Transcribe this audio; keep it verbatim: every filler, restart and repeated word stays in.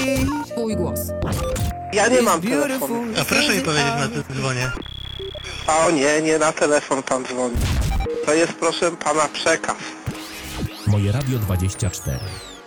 Twój głos. Ja nie mam telefonu. A proszę mi powiedzieć na tym dzwonie. A o nie, nie na telefon pan dzwoni. To jest proszę pana przekaz. Moje Radio dwadzieścia cztery.